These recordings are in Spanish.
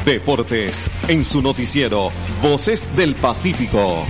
Deportes, en su noticiero Voces del Pacífico.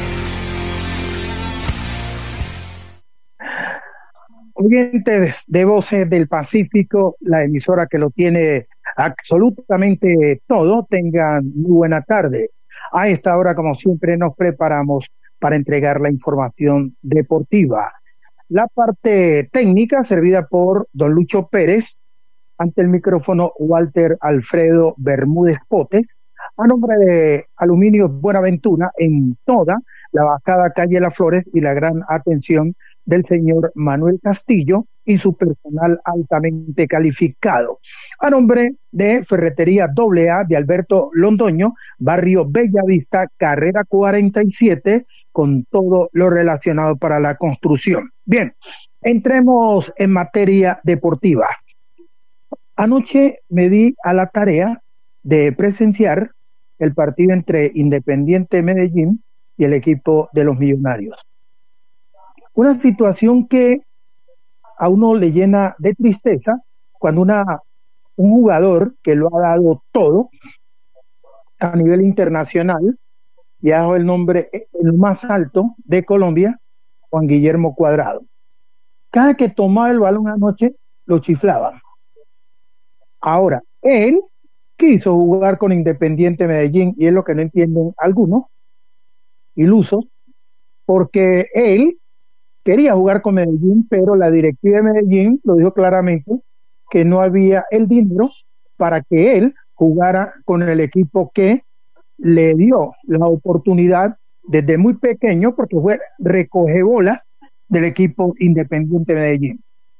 Oyentes de Voces del Pacífico, la emisora que lo tiene absolutamente todo, tengan muy buena tarde. A esta hora, como siempre, nos preparamos para entregar la información deportiva. La parte técnica servida por don Lucho Pérez, ante el micrófono Walter Alfredo Bermúdez Potes, a nombre de Aluminios Buenaventura, en toda la bajada calle Las Flores, y la gran atención del señor Manuel Castillo y su personal altamente calificado. A nombre de Ferretería AA de Alberto Londoño, barrio Bellavista, carrera 47, con todo lo relacionado para la construcción. Bien, entremos en materia deportiva. Anoche me di a la tarea de presenciar el partido entre Independiente Medellín y el equipo de los Millonarios. Una situación que a uno le llena de tristeza cuando un jugador que lo ha dado todo a nivel internacional, y ha dado el nombre el más alto de Colombia, Juan Guillermo Cuadrado. Cada que tomaba el balón anoche lo chiflaban. Ahora, él quiso jugar con Independiente Medellín, y es lo que no entienden algunos ilusos, porque él quería jugar con Medellín, pero la directiva de Medellín lo dijo claramente que no había el dinero para que él jugara con el equipo que le dio la oportunidad desde muy pequeño, porque fue recogebola del equipo Independiente Medellín.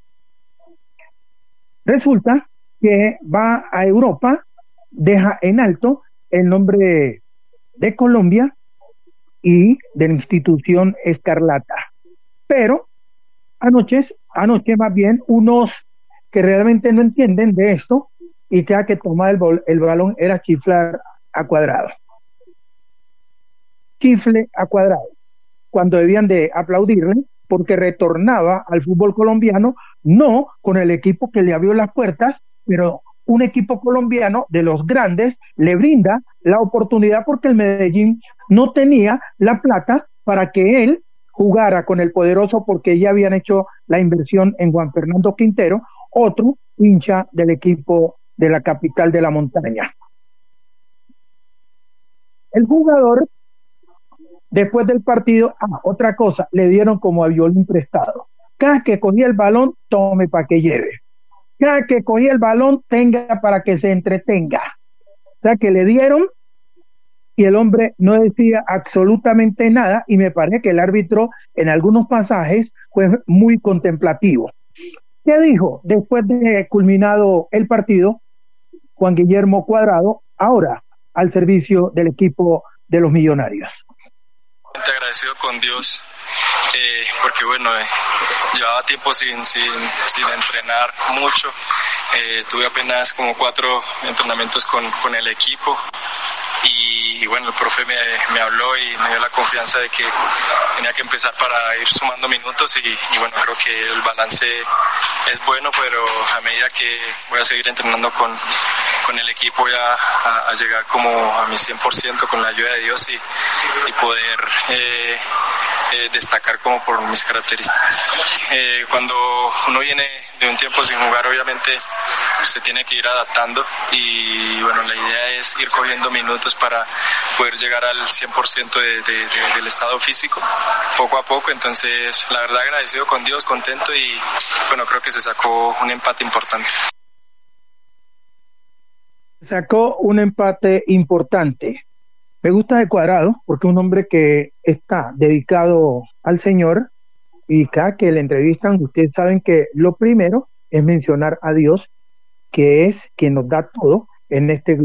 Resulta que va a Europa, deja en alto el nombre de Colombia y de la institución Escarlata. Pero anoche más bien, unos que realmente no entienden de esto y cada que tomaba el balón era chiflar a Cuadrado. Chifle a Cuadrado, cuando debían de aplaudirle porque retornaba al fútbol colombiano, no con el equipo que le abrió las puertas, pero un equipo colombiano de los grandes le brinda la oportunidad, porque el Medellín no tenía la plata para que él jugara con el poderoso, porque ya habían hecho la inversión en Juan Fernando Quintero, otro hincha del equipo de la capital de la montaña. El jugador, después del partido, otra cosa, le dieron como a violín prestado. Cada que cogía el balón, tome para que lleve. Cada que cogía el balón, tenga para que se entretenga. O sea, que le dieron, y el hombre no decía absolutamente nada, y me parece que el árbitro en algunos pasajes fue muy contemplativo. ¿Qué dijo después de culminado el partido Juan Guillermo Cuadrado, ahora al servicio del equipo de los Millonarios? Agradecido con Dios, porque bueno, llevaba tiempo sin entrenar mucho. Tuve apenas como 4 entrenamientos con el equipo, y bueno, el profe me habló y me dio la confianza de que tenía que empezar para ir sumando minutos, y bueno, creo que el balance es bueno, pero a medida que voy a seguir entrenando con el equipo voy a llegar como a mi 100% con la ayuda de Dios, y poder destacar como por mis características. Cuando uno viene de un tiempo sin jugar, obviamente se tiene que ir adaptando, y bueno, la idea es ir cogiendo minutos para poder llegar al 100% del estado físico poco a poco. Entonces, la verdad, agradecido con Dios, contento, y bueno, creo que se sacó un empate importante. Sacó un empate importante. Me gusta de Cuadrado porque es un hombre que está dedicado al Señor, y cada que le entrevistan, ustedes saben que lo primero es mencionar a Dios, que es quien nos da todo en este grupo.